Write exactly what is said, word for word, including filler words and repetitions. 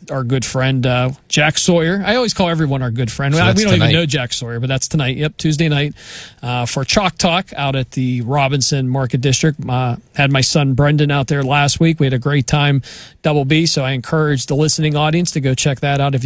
our good friend uh, Jack Sawyer. I always call everyone our good friend. So we don't tonight. even know Jack Sawyer, but that's tonight. Yep, Tuesday night uh, for Chalk Talk out at the Robinson Market District. Uh, had my son Brendan out there last week. We had a great time, Double B, so I encourage the listening audience to go check that out if you